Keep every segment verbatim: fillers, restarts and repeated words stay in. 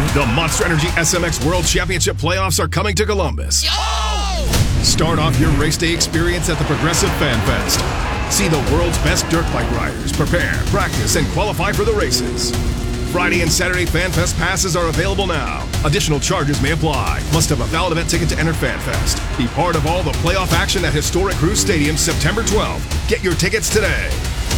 The Monster Energy S M X World Championship playoffs are coming to Columbus. Yo! Start off your race day experience at the Progressive Fan Fest. See the world's best dirt bike riders prepare, practice, and qualify for the races. Friday and Saturday Fan Fest passes are available now. Additional charges may apply. Must have a valid event ticket to enter Fan Fest. Be part of all the playoff action at historic Cruise Stadium September twelfth. Get your tickets today.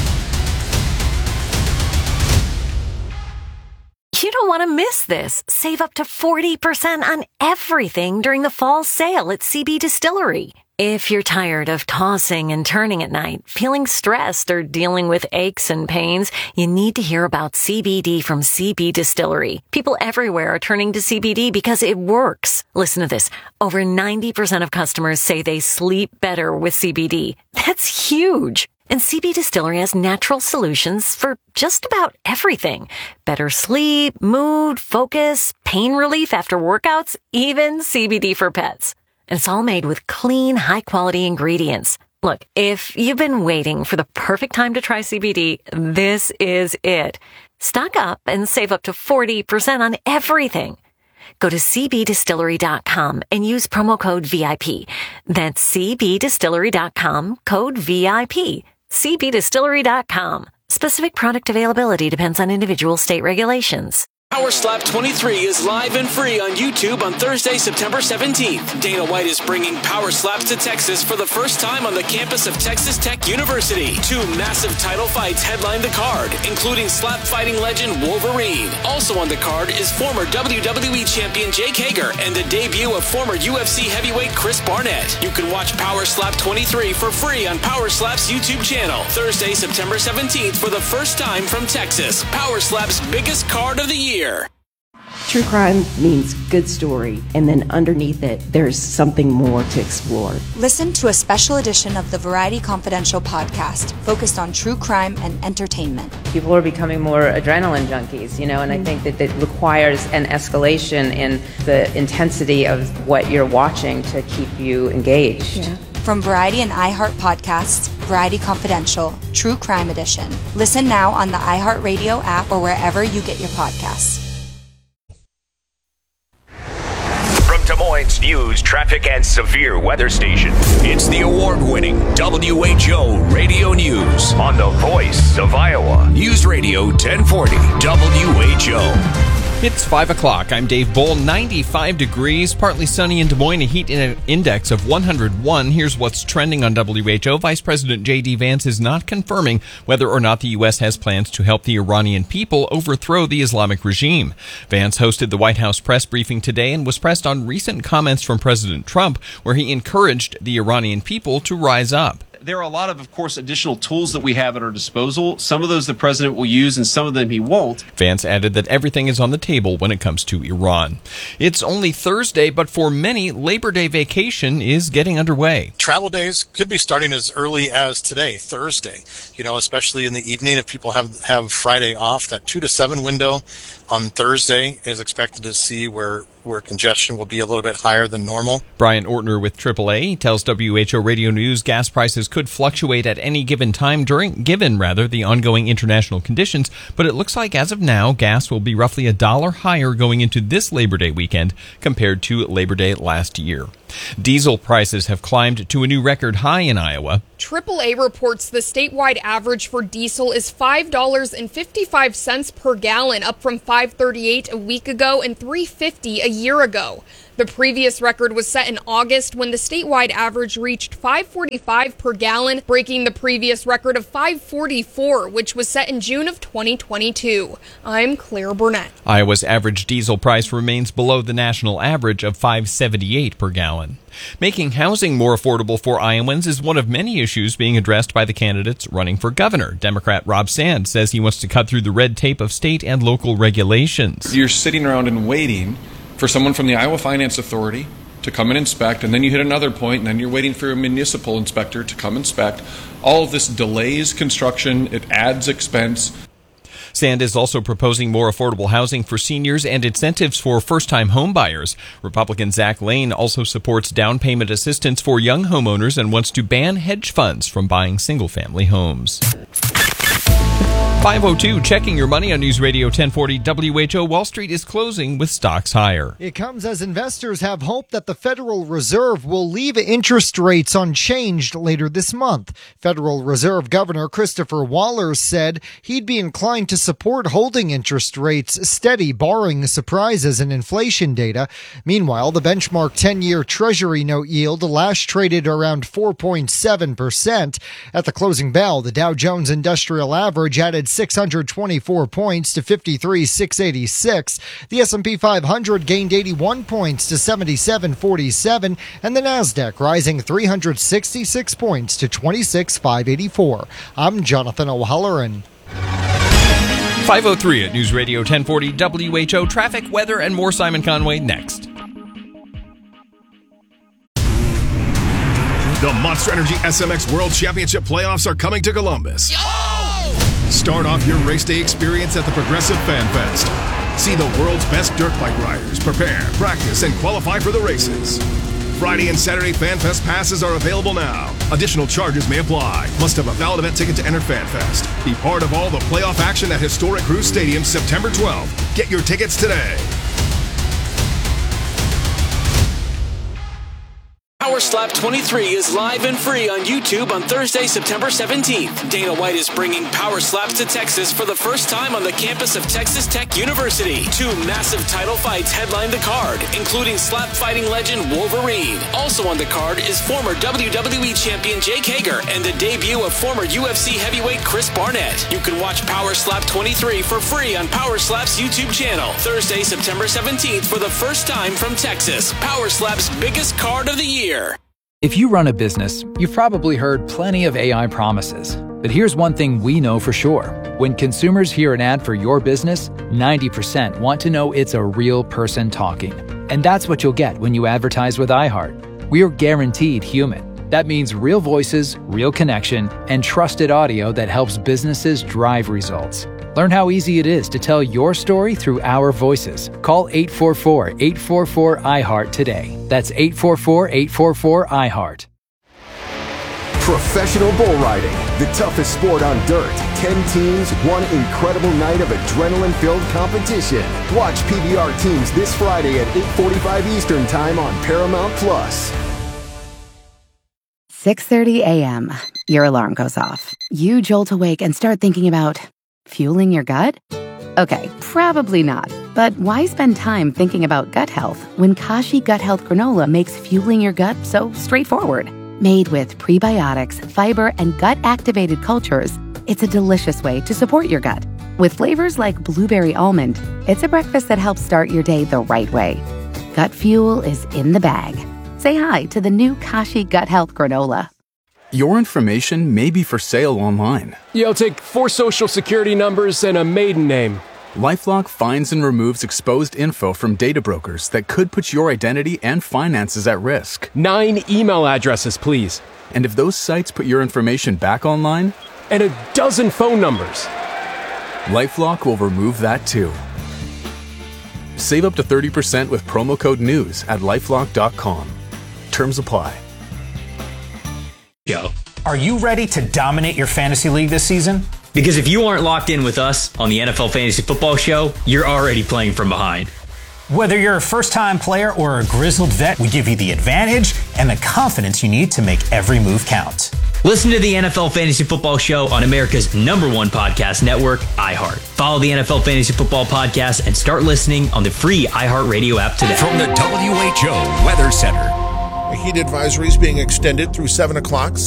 You don't want to miss this. Save up to forty percent on everything during the fall sale at C B Distillery. If you're tired of tossing and turning at night, feeling stressed, or dealing with aches and pains, you need to hear about C B D from C B Distillery. People everywhere are turning to C B D because it works. Listen to this. Over ninety percent of customers say they sleep better with C B D. That's huge. And C B Distillery has natural solutions for just about everything. Better sleep, mood, focus, pain relief after workouts, even C B D for pets. And it's all made with clean, high-quality ingredients. Look, if you've been waiting for the perfect time to try C B D, this is it. Stock up and save up to forty percent on everything. Go to c b distillery dot com and use promo code V I P. That's c b distillery dot com, code V I P. c b distillery dot com. Specific product availability depends on individual state regulations. Power Slap twenty-three is live and free on YouTube on Thursday, September seventeenth. Dana White is bringing Power Slaps to Texas for the first time on the campus of Texas Tech University. Two massive title fights headline the card, including slap fighting legend Wolverine. Also on the card is former W W E champion Jake Hager and the debut of former U F C heavyweight Chris Barnett. You can watch Power Slap twenty-three for free on Power Slap's YouTube channel. Thursday, September seventeenth for the first time from Texas. Power Slap's biggest card of the year. True crime means good story, and then underneath it, there's something more to explore. Listen to a special edition of the Variety Confidential podcast focused on true crime and entertainment. People are becoming more adrenaline junkies, you know, and I think that it requires an escalation in the intensity of what you're watching to keep you engaged. Yeah. From Variety and iHeart Podcasts, Variety Confidential, True Crime Edition. Listen now on the iHeartRadio app or wherever you get your podcasts. From Des Moines News, Traffic, and Severe Weather Station, it's the award-winning W H O Radio News on the Voice of Iowa. News Radio ten forty W H O. It's five o'clock. I'm Dave Bull. ninety-five degrees, partly sunny in Des Moines, a heat index of one hundred one. Here's what's trending on W H O. Vice President J D. Vance is not confirming whether or not the U S has plans to help the Iranian people overthrow the Islamic regime. Vance hosted the White House press briefing today and was pressed on recent comments from President Trump, where he encouraged the Iranian people to rise up. There are a lot of, of course, additional tools that we have at our disposal. Some of those the president will use and some of them he won't. Vance added that everything is on the table when it comes to Iran. It's only Thursday, but for many, Labor Day vacation is getting underway. Travel days could be starting as early as today, Thursday, you know, especially in the evening if people have, have Friday off. That two to seven window on Thursday is expected to see where where congestion will be a little bit higher than normal. Brian Ortner with triple A tells W H O Radio News gas prices could fluctuate at any given time during, given rather, the ongoing international conditions, but it looks like as of now, gas will be roughly a dollar higher going into this Labor Day weekend compared to Labor Day last year. Diesel prices have climbed to a new record high in Iowa. triple A reports the statewide average for diesel is five dollars and fifty-five cents per gallon, up from five dollars and thirty-eight cents a week ago and three dollars and fifty cents a year ago. The previous record was set in August when the statewide average reached five dollars and forty-five cents per gallon, breaking the previous record of five dollars and forty-four cents, which was set in June of twenty twenty-two. I'm Claire Burnett. Iowa's average diesel price remains below the national average of five dollars and seventy-eight cents per gallon. Making housing more affordable for Iowans is one of many issues being addressed by the candidates running for governor. Democrat Rob Sand says he wants to cut through the red tape of state and local regulations. You're sitting around and waiting for someone from the Iowa Finance Authority to come and inspect, and then you hit another point, and then you're waiting for a municipal inspector to come inspect. All of this delays construction, it adds expense. Sand is also proposing more affordable housing for seniors and incentives for first-time home buyers. Republican Zach Lane also supports down payment assistance for young homeowners and wants to ban hedge funds from buying single-family homes. five oh two, checking your money on News Radio ten forty W H O. Wall Street is closing with stocks higher. It comes as investors have hope that the Federal Reserve will leave interest rates unchanged later this month. Federal Reserve Governor Christopher Waller said he'd be inclined to support holding interest rates steady, barring surprises in inflation data. Meanwhile, the benchmark ten-year Treasury note yield last traded around four point seven percent. At the closing bell, the Dow Jones Industrial Average added six hundred twenty-four points to fifty-three thousand six hundred eighty-six. The S and P five hundred gained eighty-one points to seventy-seven forty-seven, and the Nasdaq rising three hundred sixty-six points to twenty-six thousand five hundred eighty-four. I'm Jonathan O'Halloran. five oh three at News Radio ten forty W H O. Traffic, weather, and more. Simon Conway next. The Monster Energy S M X World Championship playoffs are coming to Columbus. Start off your race day experience at the Progressive Fan Fest. See the world's best dirt bike riders prepare, practice, and qualify for the races. Friday and Saturday Fan Fest passes are available now. Additional charges may apply. Must have a valid event ticket to enter Fan Fest. Be part of all the playoff action at historic Cruise Stadium September twelfth. Get your tickets today. Power Slap twenty-three is live and free on YouTube on Thursday, September seventeenth. Dana White is bringing Power Slaps to Texas for the first time on the campus of Texas Tech University. Two massive title fights headline the card, including slap fighting legend Wolverine. Also on the card is former W W E champion Jake Hager and the debut of former U F C heavyweight Chris Barnett. You can watch Power Slap twenty-three for free on Power Slap's YouTube channel. Thursday, September seventeenth for the first time from Texas. Power Slap's biggest card of the year. If you run a business, you've probably heard plenty of A I promises. But here's one thing we know for sure. When consumers hear an ad for your business, ninety percent want to know it's a real person talking. And that's what you'll get when you advertise with iHeart. We are guaranteed human. That means real voices, real connection, and trusted audio that helps businesses drive results. Learn how easy it is to tell your story through our voices. Call eight four four, eight four four, I heart today. That's eight four four, eight four four, I heart. Professional bull riding, the toughest sport on dirt. Ten teams, one incredible night of adrenaline-filled competition. Watch P B R teams this Friday at eight forty-five Eastern Time on Paramount Plus. six thirty a.m. Your alarm goes off. You jolt awake and start thinking about fueling your gut? Okay, probably not. But why spend time thinking about gut health when Kashi Gut Health Granola makes fueling your gut so straightforward? Made with prebiotics, fiber, and gut-activated cultures, it's a delicious way to support your gut. With flavors like blueberry almond, it's a breakfast that helps start your day the right way. Gut fuel is in the bag. Say hi to the new Kashi Gut Health Granola. Your information may be for sale online. Yeah, I'll take four social security numbers and a maiden name. LifeLock finds and removes exposed info from data brokers that could put your identity and finances at risk. Nine email addresses, please. And if those sites put your information back online? And a dozen phone numbers. LifeLock will remove that too. Save up to thirty percent with promo code NEWS at lifelock dot com. Terms apply. Yo, are you ready to dominate your fantasy league this season? Because if you aren't locked in with us on the N F L Fantasy Football Show, you're already playing from behind. Whether you're a first-time player or a grizzled vet, we give you the advantage and the confidence you need to make every move count. Listen to the N F L Fantasy Football Show on America's number one podcast network, iHeart. Follow the N F L Fantasy Football Podcast and start listening on the free iHeartRadio app today. From the W H O Weather Center. A heat advisory is being extended through seven o'clock.